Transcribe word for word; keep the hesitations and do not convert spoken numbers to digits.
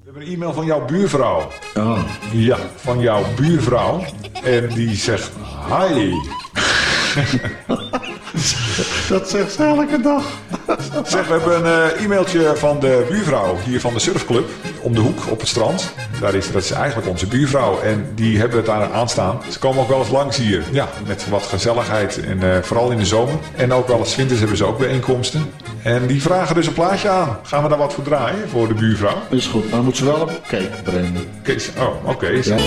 We hebben een e-mail van jouw buurvrouw. Oh. Ja, van jouw buurvrouw. En die zegt, hi. Dat zegt ze elke dag. Zeg, we hebben een uh, e-mailtje van de buurvrouw hier van de surfclub. Om de hoek op het strand. Daar is, dat is eigenlijk onze buurvrouw. En die hebben het daar aanstaan. Ze komen ook wel eens langs hier. Ja, met wat gezelligheid. En uh, vooral in de zomer. En ook wel eens 's winters hebben ze ook bijeenkomsten. En die vragen dus een plaatje aan. Gaan we daar wat voor draaien voor de buurvrouw? Is goed, maar dan moet ze wel een cake brengen. Kees, oh, oké. Okay. Ja.